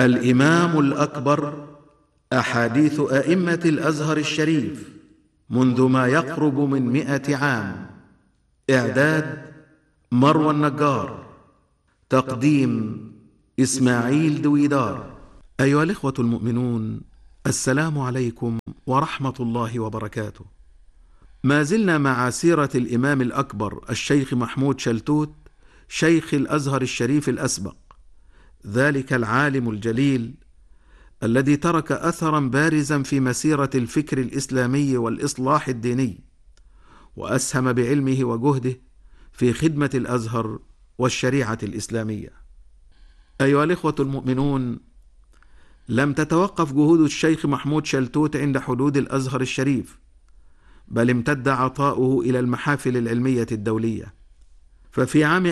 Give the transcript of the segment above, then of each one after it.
الإمام الأكبر، أحاديث أئمة الأزهر الشريف منذ ما يقرب من 100 عام. إعداد مروى النجار، تقديم إسماعيل دويدار. أيها الإخوة المؤمنون، السلام عليكم ورحمة الله وبركاته. ما زلنا مع سيرة الإمام الأكبر الشيخ محمود شلتوت، شيخ الأزهر الشريف الأسبق، ذلك العالم الجليل الذي ترك أثرا بارزا في مسيرة الفكر الإسلامي والإصلاح الديني، وأسهم بعلمه وجهده في خدمة الأزهر والشريعة الإسلامية. أيها الإخوة المؤمنون، لم تتوقف جهود الشيخ محمود شلتوت عند حدود الأزهر الشريف، بل امتد عطاؤه إلى المحافل العلمية الدولية. ففي عام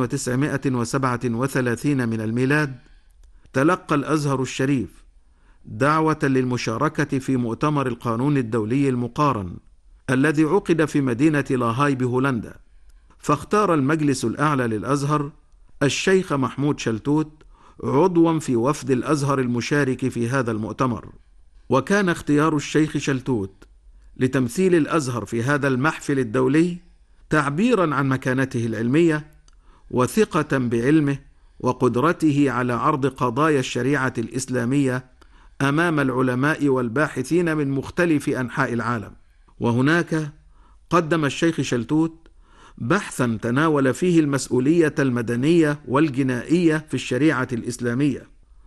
1937 من الميلاد تلقى الأزهر الشريف دعوة للمشاركة في مؤتمر القانون الدولي المقارن الذي عقد في مدينة لاهاي بهولندا، فاختار المجلس الأعلى للأزهر الشيخ محمود شلتوت عضوا في وفد الأزهر المشارك في هذا المؤتمر. وكان اختيار الشيخ شلتوت لتمثيل الأزهر في هذا المحفل الدولي تعبيرا عن مكانته العلمية وثقة بعلمه وقدرته على عرض قضايا الشريعة الإسلامية أمام العلماء والباحثين من مختلف أنحاء العالم. وهناك قدم الشيخ شلتوت بحثا تناول فيه المسؤولية المدنية والجنائية في الشريعة الإسلامية،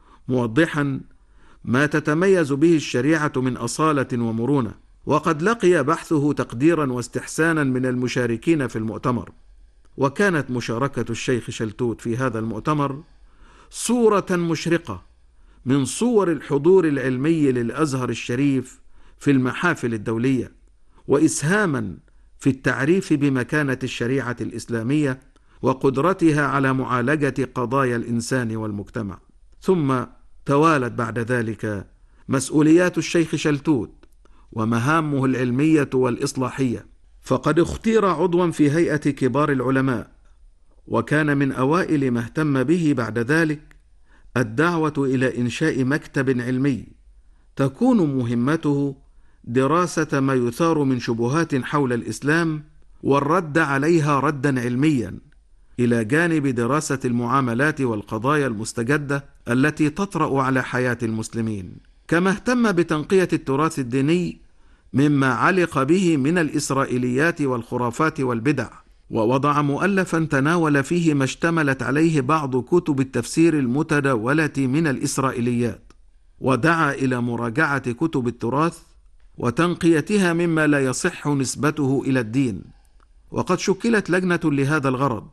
موضحا ما تتميز به الشريعة من أصالة ومرونة. وقد لقي بحثه تقديرا واستحسانا من المشاركين في المؤتمر. وكانت مشاركة الشيخ شلتوت في هذا المؤتمر صورة مشرقة من صور الحضور العلمي للأزهر الشريف في المحافل الدولية، وإسهاما في التعريف بمكانة الشريعة الإسلامية وقدرتها على معالجة قضايا الإنسان والمجتمع. ثم توالت بعد ذلك مسؤوليات الشيخ شلتوت ومهامه العلمية والإصلاحية، فقد اختير عضوا في هيئة كبار العلماء، وكان من أوائل ما اهتم به بعد ذلك الدعوة إلى إنشاء مكتب علمي تكون مهمته دراسة ما يثار من شبهات حول الإسلام والرد عليها ردا علميا، إلى جانب دراسة المعاملات والقضايا المستجدة التي تطرأ على حياة المسلمين. كما اهتم بتنقية التراث الديني مما علق به من الإسرائيليات والخرافات والبدع، ووضع مؤلفا تناول فيه ما اشتملت عليه بعض كتب التفسير المتداولة من الإسرائيليات، ودعا إلى مراجعة كتب التراث وتنقيتها مما لا يصح نسبته إلى الدين. وقد شكلت لجنة لهذا الغرض،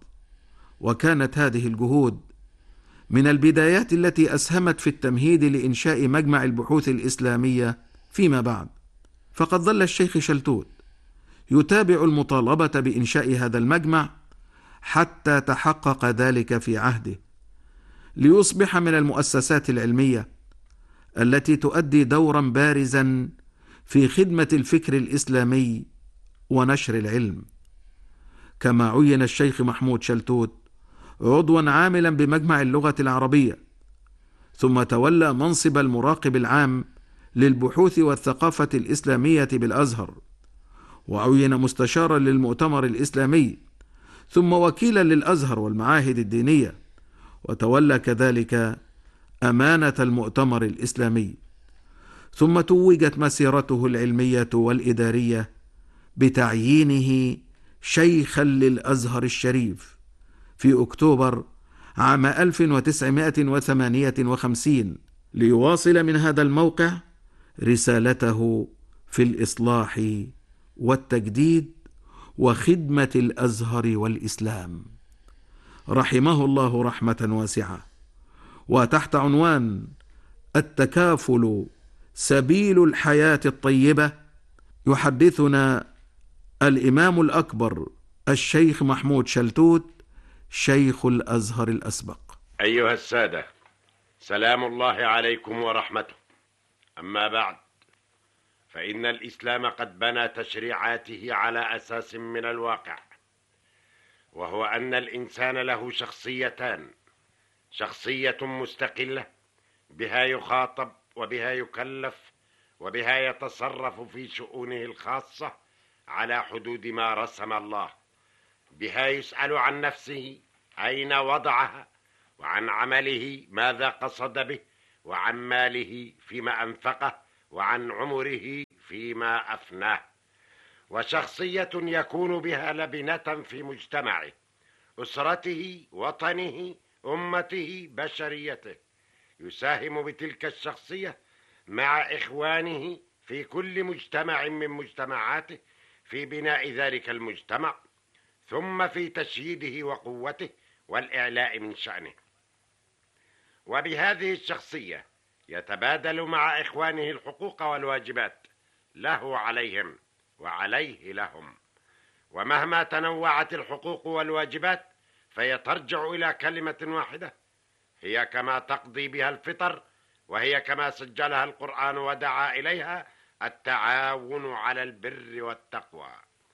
وكانت هذه الجهود من البدايات التي أسهمت في التمهيد لإنشاء مجمع البحوث الإسلامية فيما بعد. فقد ظل الشيخ شلتوت يتابع المطالبة بإنشاء هذا المجمع حتى تحقق ذلك في عهده، ليصبح من المؤسسات العلمية التي تؤدي دورا بارزا في خدمة الفكر الإسلامي ونشر العلم. كما عين الشيخ محمود شلتوت عضوا عاملا بمجمع اللغة العربية، ثم تولى منصب المراقب العام للبحوث والثقافة الإسلامية بالأزهر، وعين مستشارا للمؤتمر الإسلامي، ثم وكيلا للأزهر والمعاهد الدينية، وتولى كذلك أمانة المؤتمر الإسلامي. ثم توجت مسيرته العلمية والإدارية بتعيينه شيخا للأزهر الشريف في أكتوبر عام 1958، ليواصل من هذا الموقع رسالته في الإصلاح والتجديد وخدمة الأزهر والإسلام، رحمه الله رحمة واسعة. وتحت عنوان التكافل سبيل الحياة الطيبة يحدثنا الإمام الأكبر الشيخ محمود شلتوت، شيخ الأزهر الأسبق. أيها السادة، سلام الله عليكم ورحمته. أما بعد، فإن الإسلام قد بنى تشريعاته على أساس من الواقع، وهو أن الإنسان له شخصيتان: شخصية مستقلة بها يخاطب وبها يكلف وبها يتصرف في شؤونه الخاصة على حدود ما رسم الله. بها يسأل عن نفسه أين وضعها، وعن عمله ماذا قصد به، وعن ماله فيما أنفقه، وعن عمره فيما أفناه. وشخصية يكون بها لبنة في مجتمعه، أسرته، وطنه، أمته، بشريته. يساهم بتلك الشخصية مع إخوانه في كل مجتمع من مجتمعاته في بناء ذلك المجتمع، ثم في تشييده وقوته والإعلاء من شأنه. وبهذه الشخصية يتبادل مع إخوانه الحقوق والواجبات، له عليهم وعليه لهم. ومهما تنوعت الحقوق والواجبات فهي ترجع إلى كلمة واحدة، هي كما تقضي بها الفطر، وهي كما سجلها القرآن ودعا إليها: التعاون على البر والتقوى.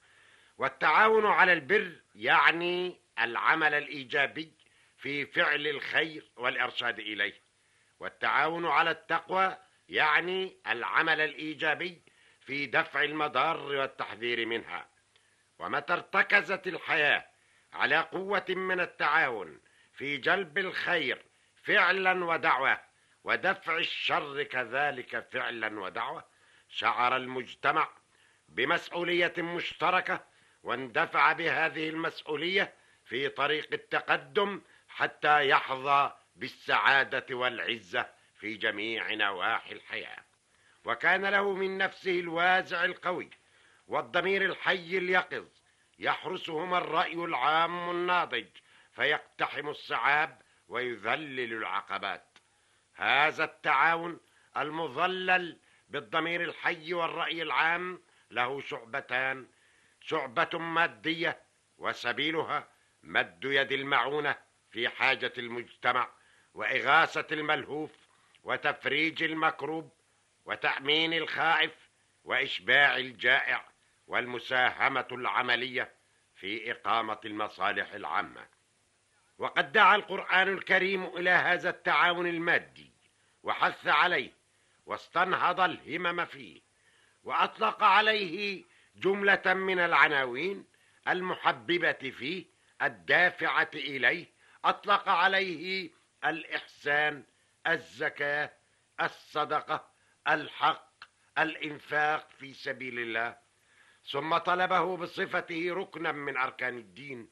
والتعاون على البر يعني العمل الإيجابي في فعل الخير والإرشاد إليه، والتعاون على التقوى يعني العمل الإيجابي في دفع المضار والتحذير منها. ومتى ارتكزت الحياة على قوة من التعاون في جلب الخير فعلا ودعوة، ودفع الشر كذلك فعلا ودعوة، شعر المجتمع بمسؤولية مشتركة، واندفع بهذه المسؤولية في طريق التقدم حتى يحظى بالسعادة والعزة في جميع نواحي الحياة. وكان له من نفسه الوازع القوي والضمير الحي اليقظ يحرسهما الرأي العام الناضج، فيقتحم الصعاب ويذلل العقبات. هذا التعاون المظلل بالضمير الحي والرأي العام له شعبتان: شعبة مادية، وسبيلها مد يد المعونة في حاجة المجتمع، وإغاثة الملهوف، وتفريج المكروب، وتأمين الخائف، وإشباع الجائع، والمساهمة العملية في إقامة المصالح العامة. وقد دعا القرآن الكريم إلى هذا التعاون المادي وحث عليه، واستنهض الهمم فيه، وأطلق عليه جملة من العناوين المحببة فيه، الدافعة إليه. أطلق عليه الإحسان، الزكاة، الصدقة، الحق، الإنفاق في سبيل الله. ثم طلبه بصفته ركنا من أركان الدين،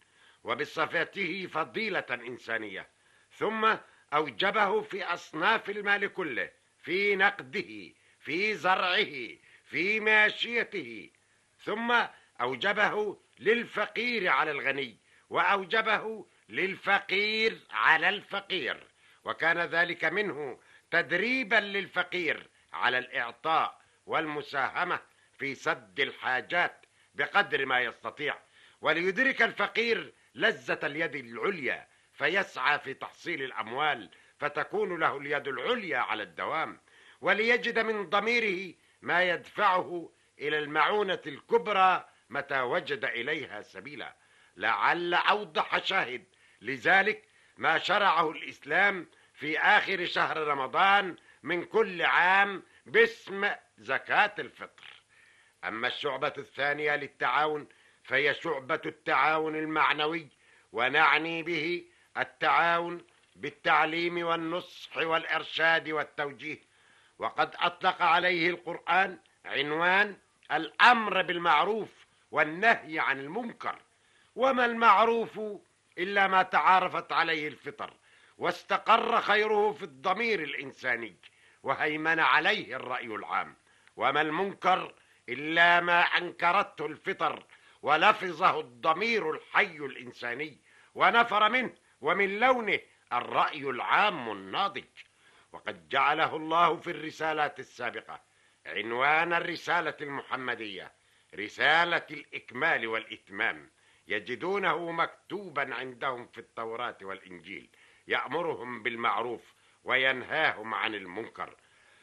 وبصفته فضيلة إنسانية. ثم أوجبه في أصناف المال كله، في نقده، في زرعه، في ماشيته. ثم أوجبه للفقير على الغني، وأوجبه للفقير على الفقير، وكان ذلك منه تدريبا للفقير على الإعطاء والمساهمة في سد الحاجات بقدر ما يستطيع، وليدرك الفقير لذة اليد العليا فيسعى في تحصيل الأموال فتكون له اليد العليا على الدوام، وليجد من ضميره ما يدفعه إلى المعونة الكبرى متى وجد إليها سبيلا. لعل أوضح شاهد لذلك ما شرعه الإسلام في آخر شهر رمضان من كل عام باسم زكاة الفطر. أما الشعبة الثانية للتعاون فهي شعبة التعاون المعنوي، ونعني به التعاون بالتعليم والنصح والإرشاد والتوجيه. وقد أطلق عليه القرآن عنوان الأمر بالمعروف والنهي عن المنكر. وما المعروف إلا ما تعارفت عليه الفطر، واستقر خيره في الضمير الإنساني، وهيمن عليه الرأي العام. وما المنكر إلا ما أنكرته الفطر ولفظه الضمير الحي الإنساني، ونفر منه ومن لونه الرأي العام الناضج. وقد جعله الله في الرسالات السابقة عنوان الرسالة المحمدية رسالة الإكمال والإتمام، يجدونه مكتوبا عندهم في التوراة والإنجيل، يأمرهم بالمعروف وينهاهم عن المنكر،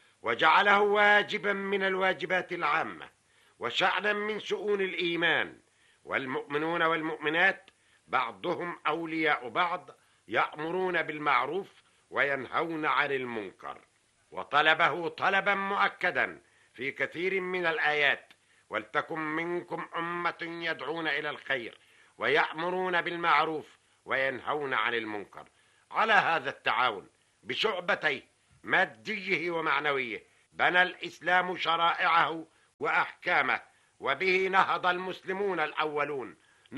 وجعله واجبا من الواجبات العامة وشأنا من شؤون الإيمان. والمؤمنون والمؤمنات بعضهم أولياء بعض، يأمرون بالمعروف وينهون عن المنكر، وطلبه طلبا مؤكدا في كثير من الآيات: ولتكن منكم أمة يدعون إلى الخير ويأمرون بالمعروف وينهون عن المنكر. على هذا التعاون بشعبتيه ماديه ومعنويه بنى الإسلام شرائعه وأحكامه، وبه نهض المسلمون الأولون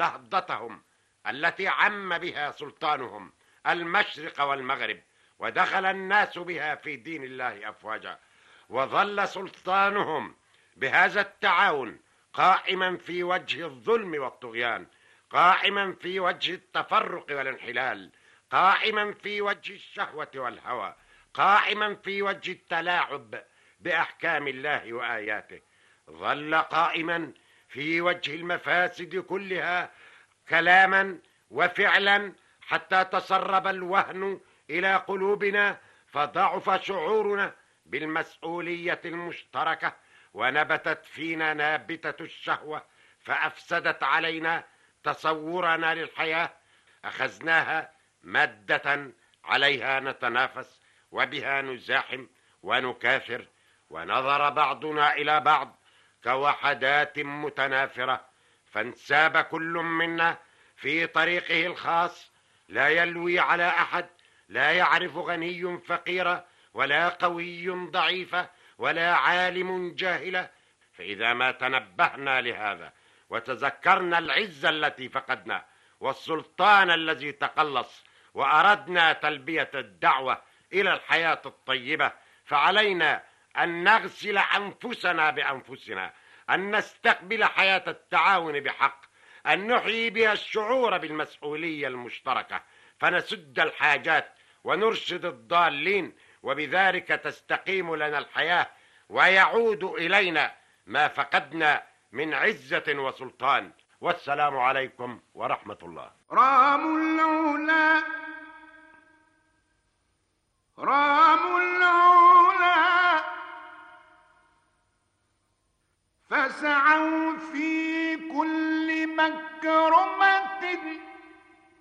نهضتهم التي عم بها سلطانهم المشرق والمغرب، ودخل الناس بها في دين الله أفواجا. وظل سلطانهم بهذا التعاون قائما في وجه الظلم والطغيان، قائما في وجه التفرق والانحلال، قائما في وجه الشهوة والهوى، قائما في وجه التلاعب بأحكام الله وآياته. ظل قائما في وجه المفاسد كلها كلاما وفعلا، حتى تسرب الوهن إلى قلوبنا، فضعف شعورنا بالمسؤولية المشتركة، ونبتت فينا نابتة الشهوة، فأفسدت علينا تصورنا للحياة. أخذناها مادة عليها نتنافس وبها نزاحم ونكاثر، ونظر بعضنا إلى بعض كوحدات متنافرة، فانساب كل منا في طريقه الخاص، لا يلوي على أحد، لا يعرف غني فقيرا، ولا قوي ضعيفا، ولا عالم جاهلا. فإذا ما تنبهنا لهذا وتذكرنا العزة التي فقدنا والسلطان الذي تقلص، وأردنا تلبية الدعوة إلى الحياة الطيبة، فعلينا أن نغسل أنفسنا بأنفسنا، أن نستقبل حياة التعاون بحق، أن نحيي بها الشعور بالمسؤولية المشتركة، فنسد الحاجات ونرشد الضالين، وبذلك تستقيم لنا الحياة، ويعود إلينا ما فقدنا من عزة وسلطان. والسلام عليكم ورحمة الله. رام العلا رام العلا فسعوا في كل مكرمة